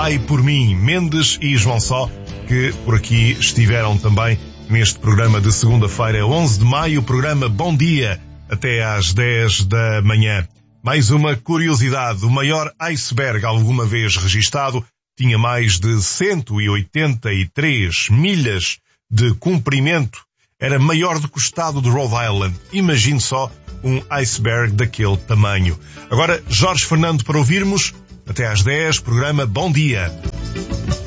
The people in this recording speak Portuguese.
Vai por mim, Mendes e João Só, que por aqui estiveram também neste programa de segunda-feira, 11 de maio, o programa Bom Dia, até às 10 da manhã. Mais uma curiosidade, o maior iceberg alguma vez registado tinha mais de 183 milhas de comprimento. Era maior do que o estado de Rhode Island. Imagine só um iceberg daquele tamanho. Agora, Jorge Fernando para ouvirmos. Até às 10, programa Bom Dia.